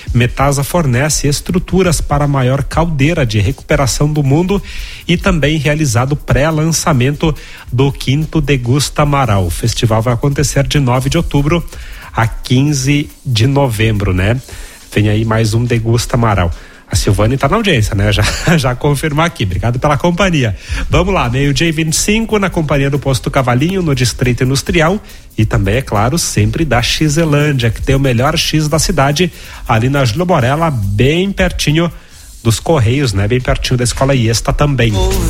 Metasa fornece estruturas para a maior caldeira de recuperação do mundo e também realizado pré-lançamento do 5º Degusta Amaral. O festival vai acontecer de 9 de outubro a 15 de novembro, né? Vem aí mais um Degusta Amaral. A Silvane tá na audiência, né? Já confirmar aqui. Obrigado pela companhia. Vamos lá, 12:25 na companhia do Posto Cavalinho, no Distrito Industrial. E também, é claro, sempre da Xelândia, que tem o melhor X da cidade, ali na Júlio Borella, bem pertinho dos Correios, né? Bem pertinho da Escola Iesta também.